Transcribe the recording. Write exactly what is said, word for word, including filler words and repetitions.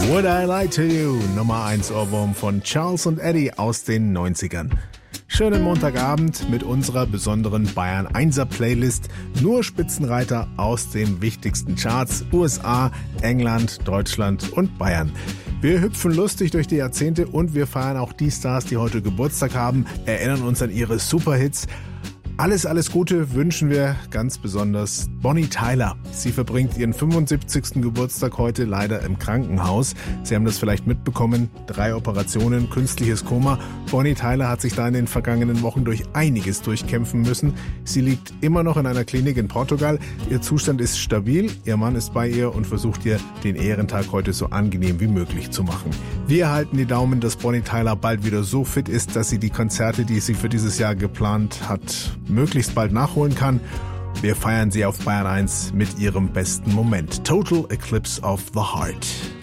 Would I Lie to You? Nummer eins Ohrwurm von Charles und Eddie aus den neunzigern. Schönen Montagabend mit unserer besonderen Bayern Einser Playlist. Nur Spitzenreiter aus den wichtigsten Charts: U S A, England, Deutschland und Bayern. Wir hüpfen lustig durch die Jahrzehnte und wir feiern auch die Stars, die heute Geburtstag haben, erinnern uns an ihre Superhits. Alles, alles Gute wünschen wir ganz besonders Bonnie Tyler. Sie verbringt ihren fünfundsiebzigsten Geburtstag heute leider im Krankenhaus. Sie haben das vielleicht mitbekommen. Drei Operationen, künstliches Koma. Bonnie Tyler hat sich da in den vergangenen Wochen durch einiges durchkämpfen müssen. Sie liegt immer noch in einer Klinik in Portugal. Ihr Zustand ist stabil. Ihr Mann ist bei ihr und versucht ihr, den Ehrentag heute so angenehm wie möglich zu machen. Wir halten die Daumen, dass Bonnie Tyler bald wieder so fit ist, dass sie die Konzerte, die sie für dieses Jahr geplant hat, möglichst bald nachholen kann. Wir feiern sie auf Bayern eins mit ihrem besten Moment. Total Eclipse of the Heart.